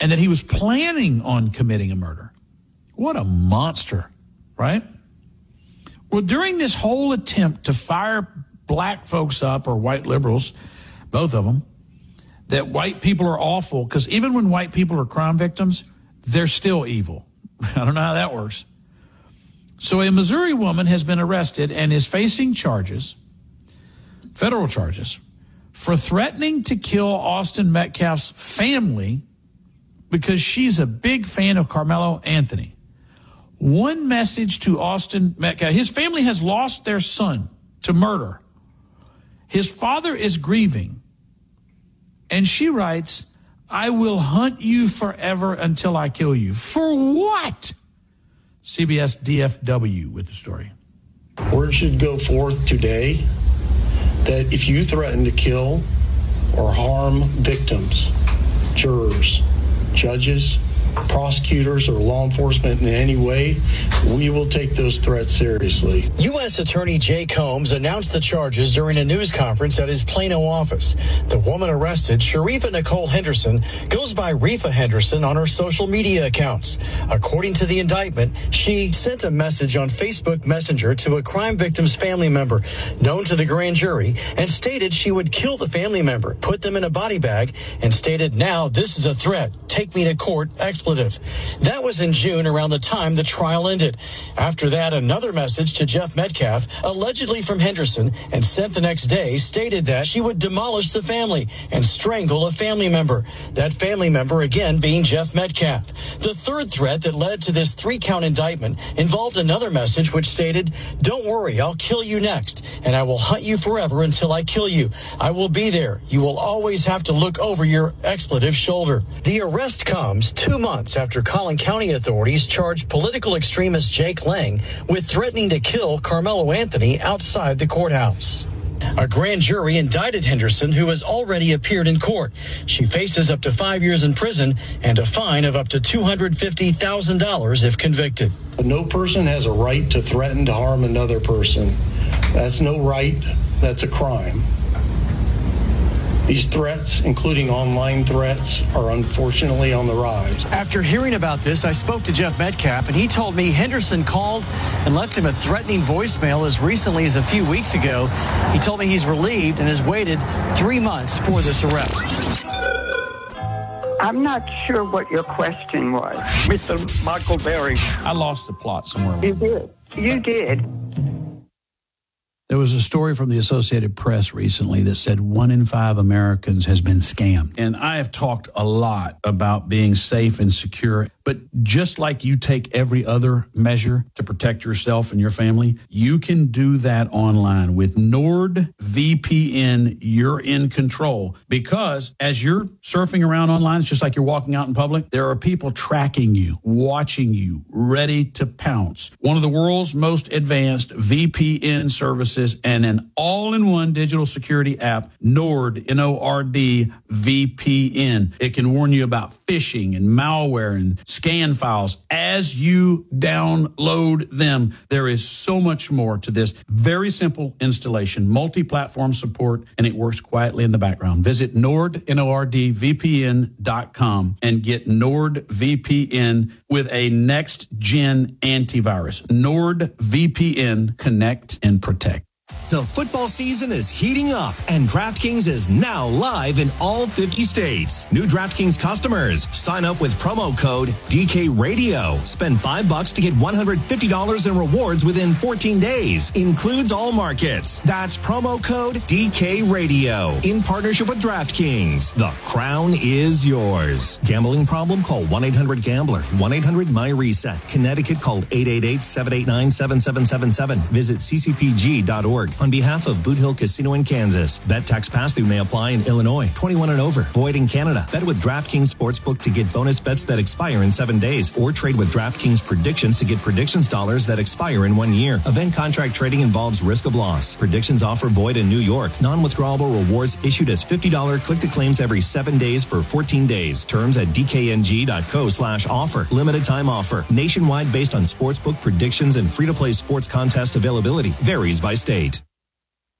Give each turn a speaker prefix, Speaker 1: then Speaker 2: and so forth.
Speaker 1: and that he was planning on committing a murder. What a monster, right? Well, during this whole attempt to fire black folks up, or white liberals, both of them, that white people are awful, because even when white people are crime victims, they're still evil. I don't know how that works. So a Missouri woman has been arrested and is facing charges, federal charges, for threatening to kill Austin Metcalf's family because she's a big fan of Carmelo Anthony. One message to Austin Metcalf: his family has lost their son to murder. His father is grieving. And she writes, "I will hunt you forever until I kill you." For what? CBS DFW with the story.
Speaker 2: Word should go forth today that if you threaten to kill or harm victims, jurors, judges, prosecutors, or law enforcement in any way, we will take those threats seriously.
Speaker 3: U.S. Attorney Jay Combs announced the charges during a news conference at his Plano office. The woman arrested, Sharifa Nicole Henderson, goes by Reefa Henderson on her social media accounts. According to the indictment, she sent a message on Facebook Messenger to a crime victim's family member known to the grand jury and stated she would kill the family member, put them in a body bag, and stated, "Now this is a threat. Take me to court," expletive. That was in June, around the time the trial ended. After that, another message to Jeff Metcalf, allegedly from Henderson, and sent the next day, stated that she would demolish the family and strangle a family member. That family member, again, being Jeff Metcalf. The third threat that led to this 3-count indictment involved another message which stated, "Don't worry, I'll kill you next, and I will hunt you forever until I kill you. I will be there. You will always have to look over your expletive shoulder." The arrest comes 2 months after Collin County authorities charged political extremist Jake Lang with threatening to kill Carmelo Anthony outside the courthouse. A grand jury indicted Henderson, who has already appeared in court. She faces up to 5 years in prison and a fine of up to $250,000 if convicted.
Speaker 2: No person has a right to threaten to harm another person. That's no right. That's a crime. These threats, including online threats, are unfortunately on the rise.
Speaker 3: After hearing about this, I spoke to Jeff Metcalf, and he told me Henderson called and left him a threatening voicemail as recently as a few weeks ago. He told me he's relieved and has waited 3 months for this arrest.
Speaker 4: I'm not sure what your question was, Mr. Michael Berry.
Speaker 1: I lost the plot somewhere.
Speaker 4: You did. You did.
Speaker 1: There was a story from the Associated Press recently that said 1 in 5 Americans has been scammed. And I have talked a lot about being safe and secure. But just like you take every other measure to protect yourself and your family, you can do that online. With NordVPN, you're in control. Because as you're surfing around online, it's just like you're walking out in public, there are people tracking you, watching you, ready to pounce. One of the world's most advanced VPN services and an all-in-one digital security app, Nord, N-O-R-D, VPN. It can warn you about phishing and malware and scan files as you download them. There is so much more to this. Very simple installation, multi-platform support, and it works quietly in the background. Visit Nord, NORDVPN.com and get NordVPN with a next-gen antivirus. NordVPN, connect and protect.
Speaker 5: The football season is heating up, and DraftKings is now live in all 50 states. New DraftKings customers, sign up with promo code DKRadio. Spend $5 to get $150 in rewards within 14 days. Includes all markets. That's promo code DKRadio. In partnership with DraftKings. The crown is yours. Gambling problem? Call 1-800-GAMBLER. 1-800-MY-RESET. Connecticut, call 888-789-7777. Visit ccpg.org. On behalf of Boot Hill Casino in Kansas, bet tax pass-through may apply in Illinois. 21 and over. Void in Canada. Bet with DraftKings Sportsbook to get bonus bets that expire in 7 days, or trade with DraftKings Predictions to get predictions dollars that expire in 1 year. Event contract trading involves risk of loss. Predictions offer void in New York. Non-withdrawable rewards issued as $50 click-to-claims every 7 days for 14 days. Terms at dkng.co/offer. Limited time offer. Nationwide based on sportsbook predictions and free-to-play sports contest availability. Varies by state.